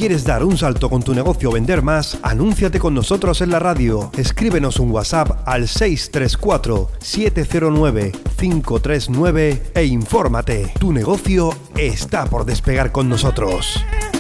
quieres dar un salto con tu negocio o vender más, anúnciate con nosotros en la radio. Escríbenos un WhatsApp al 634-709-539 e infórmate. Tu negocio está por despegar con nosotros.